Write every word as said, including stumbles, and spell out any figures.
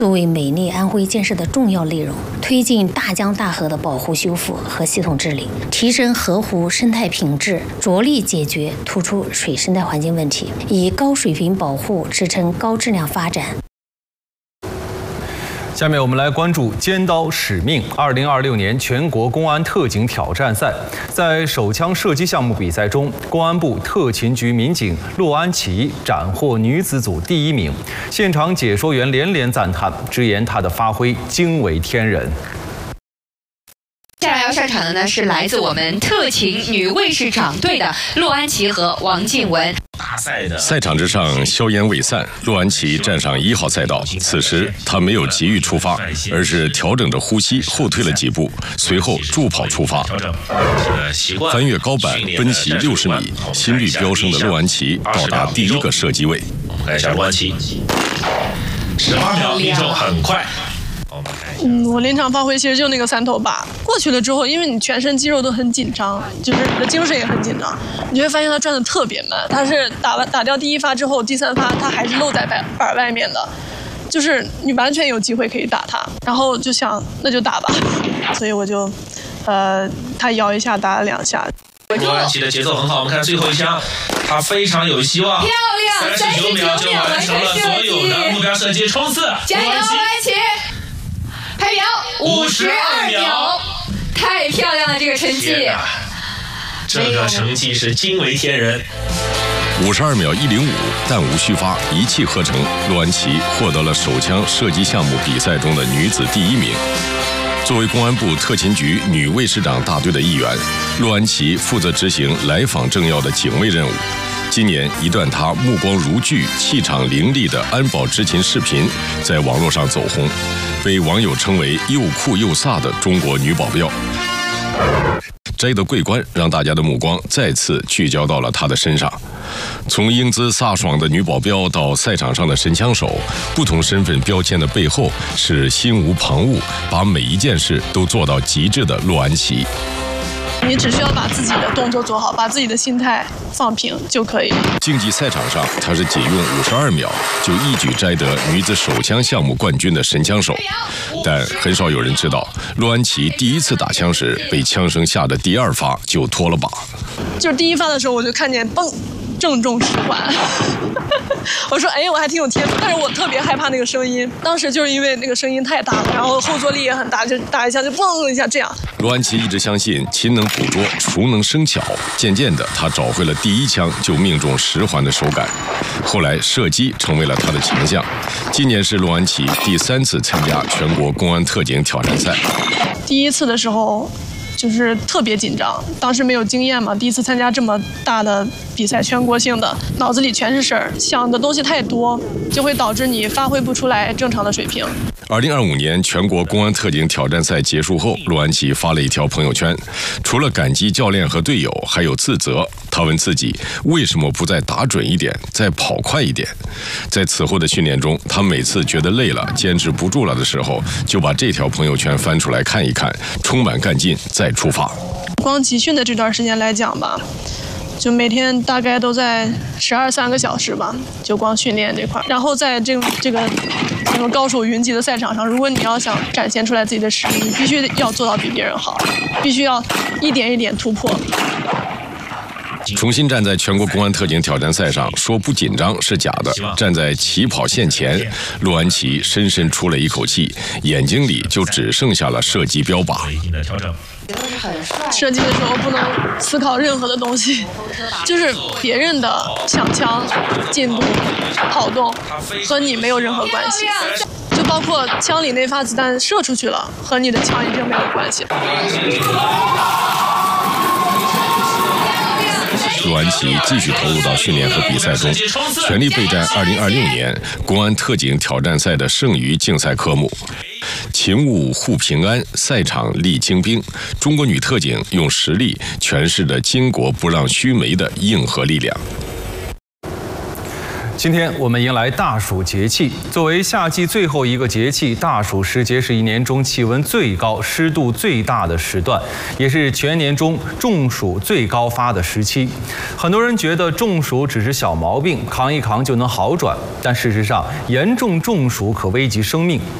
作为美丽安徽建设的重要内容，推进大江大河的保护修复和系统治理，提升河湖生态品质，着力解决突出水生态环境问题，以高水平保护支撑高质量发展。 下面我们来关注尖刀使命二零二六年全国公安特警挑战赛。在手枪射击项目比赛中，公安部特勤局民警骆安琪斩获女子组第一名，现场解说员连连赞叹，直言她的发挥惊为天人。 接下来要上场的呢是来自我们特勤女卫士长队的骆安琪和王静雯。 赛场之上，硝烟未散，骆安琪站上一号赛道。此时，她没有急于出发，而是调整着呼吸，后退了几步，随后助跑出发。翻越高板，奔袭六十米，心率飙升的骆安琪到达第一个射击位。 看一下骆安琪，十八秒，命中很快。 嗯，我临场发挥其实就那个三头靶过去了之后，因为你全身肌肉都很紧张，就是你的精神也很紧张，你就会发现它转得特别慢。它是打完打掉第一发之后，第三发它还是露在板板外面的，就是你完全有机会可以打它。然后就想那就打吧，所以我就，呃，他摇一下打了两下。 骆安琪的节奏很好，我们看最后一枪，他非常有希望。 漂亮， 三十九秒就完成了所有的目标射击冲刺。 加油，骆安琪！拍表五十二秒，太漂亮了，这个成绩！ 这个成绩是惊为天人。 五十二秒一零五，弹无虚发，一气呵成，骆安琪获得了手枪射击项目比赛中的女子第一名。作为公安部特勤局女卫士长大队的一员，骆安琪负责执行来访政要的警卫任务。今年，一段她目光如炬、气场凌厉的安保执勤视频在网络上走红，被网友称为又酷又飒的中国女保镖。摘得桂冠，让大家的目光再次聚焦到了她的身上。从英姿飒爽的女保镖到赛场上的神枪手，不同身份标签的背后是心无旁骛，把每一件事都做到极致的骆安琪。 你只需要把自己的动作做好，把自己的心态放平就可以。 竞技赛场上，她是仅用五十二秒就一举摘得女子手枪项目冠军的神枪手。但很少有人知道，骆安琪第一次打枪时被枪声吓得第二发就脱了靶。 就是第一发的时候，我就看见嘣，正中十环。我说哎，我还挺有天赋，但是我特别害怕那个声音。当时就是因为那个声音太大了，然后后坐力也很大，就打一下就嘣一下这样。 骆安琪一直相信勤能捕捉，熟能生巧。渐渐的，他找回了第一枪就命中十环的手感。后来射击成为了他的强项。今年是骆安琪第三次参加全国公安特警挑战赛。 第一次的时候就是特别紧张，当时没有经验嘛，第一次参加这么大的比赛，全国性的，脑子里全是事儿，想的东西太多，就会导致你发挥不出来正常的水平。 二零二五年全国公安特警挑战赛结束后，骆安琪发了一条朋友圈，除了感激教练和队友，还有自责。他问自己为什么不再打准一点，再跑快一点。在此后的训练中，他每次觉得累了、坚持不住了的时候，就把这条朋友圈翻出来看一看，充满干劲，再出发。 光集训的这段时间来讲吧，就每天大概都在十二三个小时吧，就光训练这块。然后在这个这个什么高手云集的赛场上，如果你要想展现出来自己的实力，你必须要做到比别人好，必须要一点一点突破。 重新站在全国公安特警挑战赛上，说不紧张是假的。站在起跑线前，骆安琪深深出了一口气，眼睛里就只剩下了射击标靶。 射击的时候不能思考任何的东西，就是别人的抢枪、进度、跑动和你没有任何关系。就包括枪里那发子弹射出去了，和你的枪已经没有关系。 骆安琪继续投入到训练和比赛中，全力备战二零二六年公安特警挑战赛的剩余竞赛科目。勤务护平安，赛场立精兵。中国女特警用实力诠释了巾帼不让须眉的硬核力量。 今天我们迎来大暑节气，作为夏季最后一个节气，大暑时节是一年中气温最高、湿度最大的时段，也是全年中中暑最高发的时期。很多人觉得中暑只是小毛病，扛一扛就能好转，但事实上，严重中暑可危及生命。